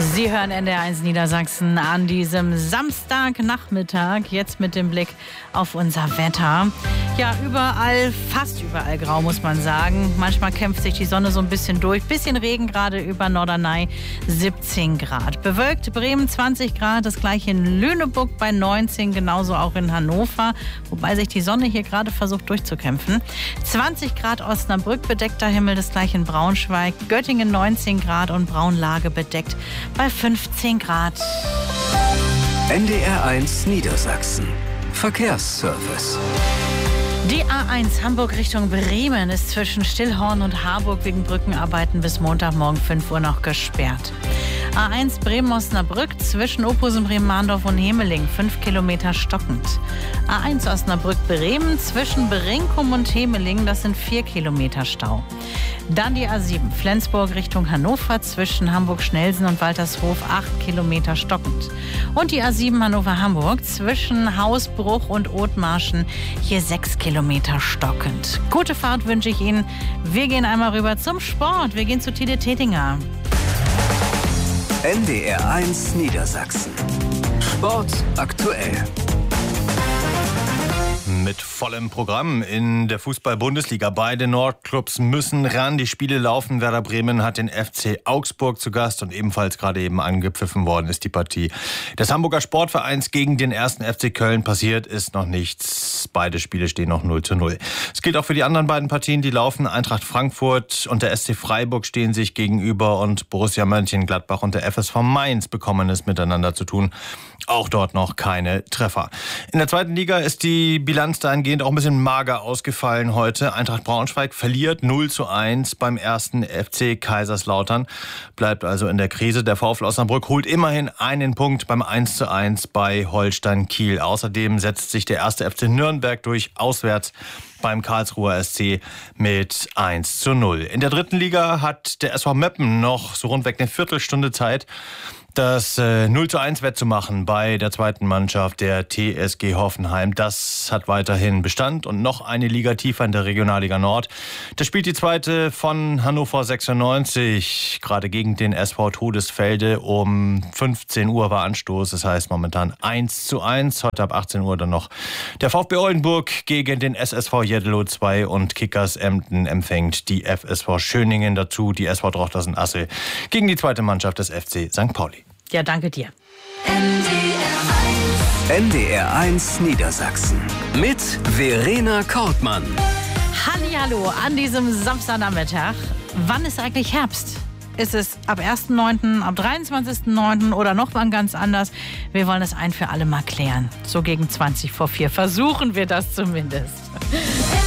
Sie hören NDR1 Niedersachsen an diesem Samstagnachmittag, jetzt mit dem Blick auf unser Wetter. Ja, fast überall grau, muss man sagen. Manchmal kämpft sich die Sonne so ein bisschen durch. Bisschen Regen gerade über Norderney, 17 Grad. Bewölkt Bremen 20 Grad, das gleiche in Lüneburg bei 19, genauso auch in Hannover, wobei sich die Sonne hier gerade versucht durchzukämpfen. 20 Grad Osnabrück, bedeckter Himmel, das gleiche in Braunschweig. Göttingen 19 Grad und Braunlage bedeckt bei 15 Grad. NDR1 Niedersachsen. Verkehrsservice. Die A1 Hamburg Richtung Bremen ist zwischen Stillhorn und Harburg wegen Brückenarbeiten bis Montagmorgen 5 Uhr noch gesperrt. A1 Bremen-Osnabrück zwischen Ophusen, Bremen-Mahndorf und Hemeling 5 Kilometer stockend. A1 Osnabrück-Bremen zwischen Berinkum und Hemeling, das sind 4 Kilometer Stau. Dann die A7 Flensburg Richtung Hannover zwischen Hamburg-Schnelsen und Waltershof 8 Kilometer stockend. Und die A7 Hannover-Hamburg zwischen Hausbruch und Othmarschen hier 6 Kilometer stockend. Gute Fahrt wünsche ich Ihnen. Wir gehen einmal rüber zum Sport. Wir gehen zu Tide Tetinger. NDR1 Niedersachsen. Sport aktuell. Mit vollem Programm in der Fußball-Bundesliga. Beide Nordclubs müssen ran. Die Spiele laufen. Werder Bremen hat den FC Augsburg zu Gast und ebenfalls gerade eben angepfiffen worden ist die Partie des Hamburger Sportvereins gegen den 1. FC Köln. Passiert ist noch nichts. Beide Spiele stehen noch 0:0. Es gilt auch für die anderen beiden Partien, die laufen. Eintracht Frankfurt und der SC Freiburg stehen sich gegenüber und Borussia Mönchengladbach und der FSV Mainz bekommen es miteinander zu tun. Auch dort noch keine Treffer. In der zweiten Liga ist die Bilanz dahingehend auch ein bisschen mager ausgefallen heute. Eintracht Braunschweig verliert 0:1 beim 1. FC Kaiserslautern. Bleibt also in der Krise. Der VfL Osnabrück holt immerhin einen Punkt beim 1:1 bei Holstein Kiel. Außerdem setzt sich der 1. FC Nürnberg durch auswärts beim Karlsruher SC mit 1:0. In der dritten Liga hat der SV Meppen noch so rundweg eine Viertelstunde Zeit, das 0:1 wettzumachen bei der zweiten Mannschaft der TSG Hoffenheim. Das hat weiterhin Bestand und noch eine Liga tiefer in der Regionalliga Nord. Da spielt die zweite von Hannover 96 gerade gegen den SV Todesfelde. Um 15 Uhr war Anstoß, das heißt momentan 1:1. Heute ab 18 Uhr dann noch der VfB Oldenburg gegen den SSV Jeddelo 2 und Kickers Emden empfängt die FSV Schöningen, dazu die SV Drochtersen-Assel gegen die zweite Mannschaft des FC St. Pauli. Ja, danke dir. NDR1 Niedersachsen mit Verena Kortmann. Hallihallo an diesem Samstagnachmittag. Wann ist eigentlich Herbst? Ist es ab 1.9., ab 23.9. oder noch mal ganz anders? Wir wollen es ein für alle mal klären. So gegen 20 vor 4 versuchen wir das zumindest.